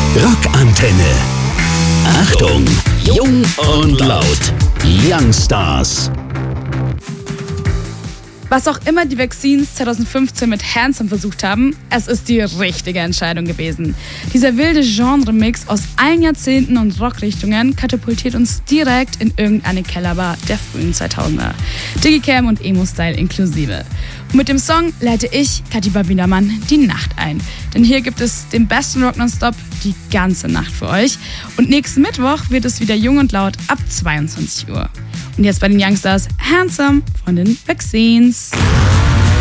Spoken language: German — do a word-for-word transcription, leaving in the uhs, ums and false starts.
Rockantenne. Achtung, jung und laut. Youngstars. Was auch immer die Vaccines zwanzig fünfzehn mit Handsome versucht haben, es ist die richtige Entscheidung gewesen. Dieser wilde Genre-Mix aus allen Jahrzehnten und Rockrichtungen katapultiert uns direkt in irgendeine Kellerbar der frühen zweitausender. Digicam und Emo-Style inklusive. Und mit dem Song leite ich, Katiba Wiedermann, die Nacht ein. Denn hier gibt es den besten Rock nonstop die ganze Nacht für euch. Und nächsten Mittwoch wird es wieder jung und laut ab zweiundzwanzig Uhr. Und jetzt bei den Youngstars Handsome von den Vaccines.